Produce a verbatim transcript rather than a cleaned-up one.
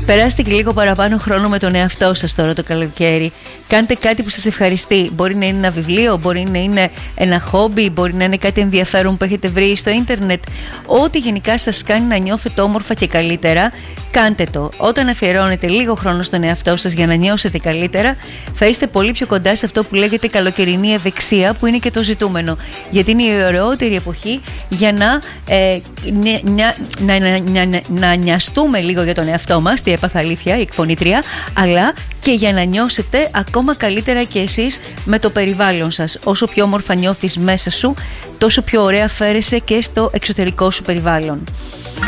Περάστε και λίγο παραπάνω χρόνο με τον εαυτό σας τώρα το καλοκαίρι. Κάντε κάτι που σας ευχαριστεί. Μπορεί να είναι ένα βιβλίο, μπορεί να είναι ένα χόμπι, μπορεί να είναι κάτι ενδιαφέρον που έχετε βρει στο ίντερνετ. Ό,τι γενικά σας κάνει να νιώθετε όμορφα και καλύτερα, κάντε το. Όταν αφιερώνετε λίγο χρόνο στον εαυτό σας για να νιώσετε καλύτερα, θα είστε πολύ πιο κοντά σε αυτό που λέγεται καλοκαιρινή ευεξία, που είναι και το ζητούμενο. Γιατί είναι η ωραιότερη εποχή για να, ε, να, να, να, να, να, να νοιαστούμε λίγο για τον εαυτό μας, τι έπαθα αλήθεια, η εκφωνήτρια, αλλά και για να νιώσετε ακόμα καλύτερα και εσείς με το περιβάλλον σας. Όσο πιο όμορφα νιώθεις μέσα σου, τόσο πιο ωραία φέρεσαι και στο εξωτερικό σου περιβάλλον.